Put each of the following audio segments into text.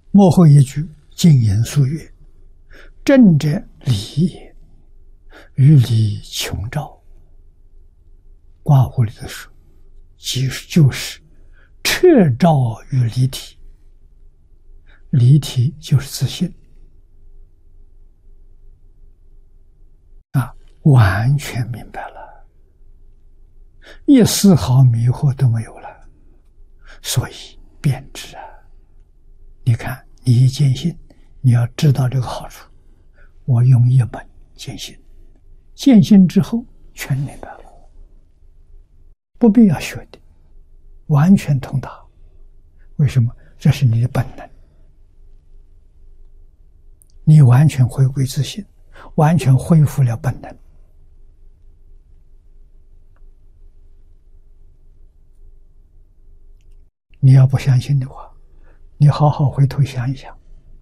幕后一句静言肃曰：“正者理也，于理穷照。”卦乎里的说，就是彻照于离体，离体就是自信啊，完全明白了，一丝毫迷惑都没有了，所以变质啊！你看，你一坚信，你要知道这个好处。我用一门坚信，坚信之后全明白了，不必要学的，完全通达。为什么？这是你的本能，你完全回归自信，完全恢复了本能。你要不相信的话，你好好回头想一想，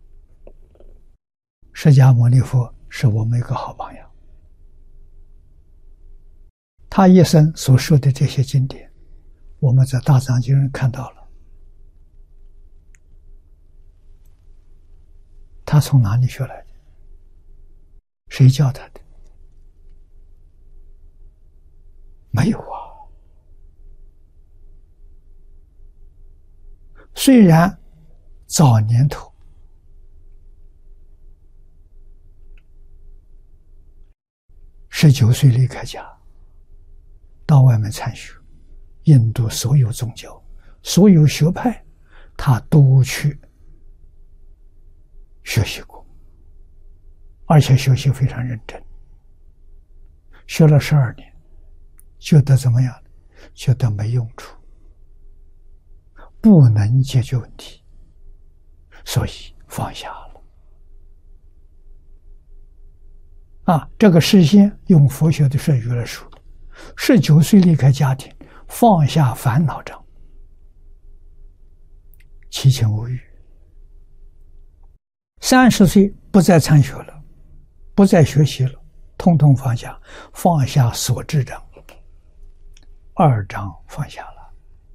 释迦牟尼佛是我们一个好榜样，他一生所说的这些经典，我们在大藏经上看到了。他从哪里学来的？谁教他的？没有啊。虽然早年头19岁离开家，到外面参学，印度所有宗教、所有学派，他都去学习过，而且学习非常认真，学了12年，觉得怎么样？觉得没用处，不能解决问题，所以放下了。这个事先用佛学的术语来说，19岁离开家庭，放下烦恼障，七情五欲。30岁不再参学了，不再学习了，统统放下，放下所知障，2障放下了。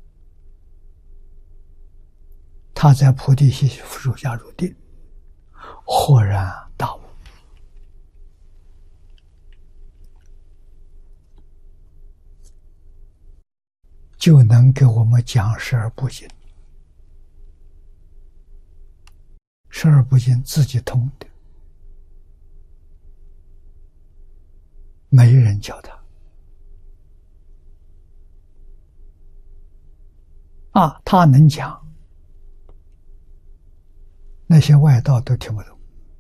他在菩提心树下入定，豁然大悟。就能给我们讲十二部经。十二部经自己通的，没人教他。他能讲，那些外道都听不懂。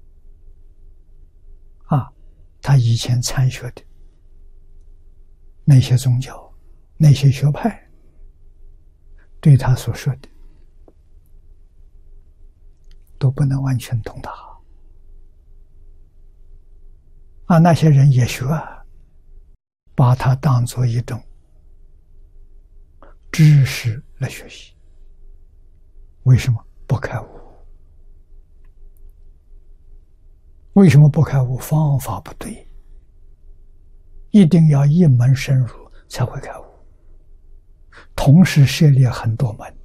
他以前参学的那些宗教、那些学派，对他所说的都不能完全通达。那些人也学，把它当作一种知识来学习。为什么不开悟？为什么不开悟？方法不对，一定要一门深入才会开悟。同时涉猎很多门，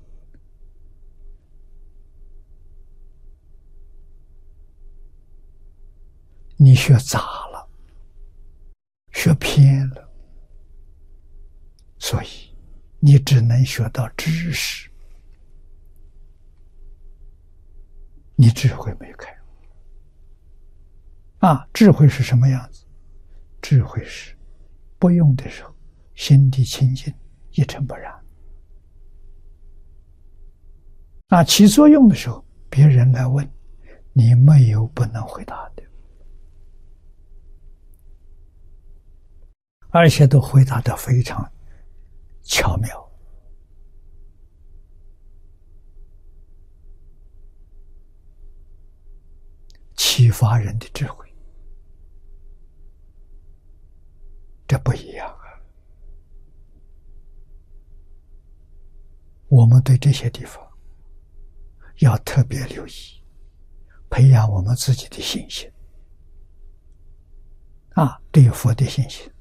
你学杂了，学偏了，所以你只能学到知识，你智慧没开。智慧是什么样子？智慧是不用的时候，心地清净，一尘不染。起作用的时候，别人来问，你没有不能回答的，而且都回答得非常巧妙。启发人的智慧，这不一样啊！我们对这些地方要特别留意，培养我们自己的信心对佛的信心，